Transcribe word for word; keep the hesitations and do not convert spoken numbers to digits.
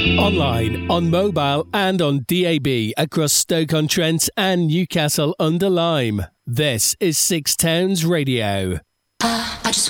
Online, on mobile and on D A B across Stoke-on-Trent and Newcastle under Lyme. This is Six Towns Radio. Uh, I just